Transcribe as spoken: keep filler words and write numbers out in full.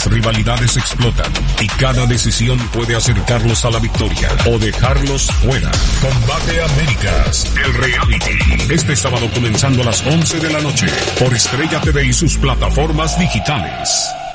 rivalidades explotan y cada decisión puede acercarlos a la victoria o dejarlos fuera. Combate Américas, el reality. Este sábado comenzando a las once de la noche por Estrella T V y sus plataformas digitales.